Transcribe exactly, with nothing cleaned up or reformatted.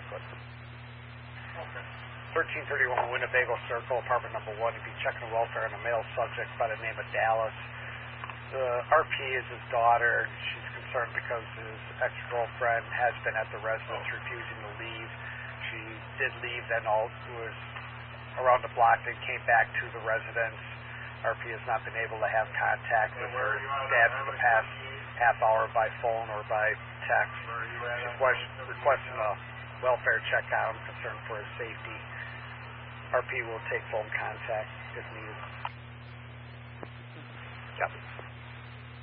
Westwood. Okay. thirteen thirty-one Winnebago Circle, apartment number one. He'd be checking welfare on a male subject by the name of Dallas. The R P is his daughter. She's concerned because his ex-girlfriend has been at the residence refusing to leave. She did leave, then all was around the block, then came back to the residence. R P has not been able to have contact with her dad for the past half hour by phone or by text. She's requesting a welfare check out, concerned for his safety. R P will take phone contact if needed. Yep.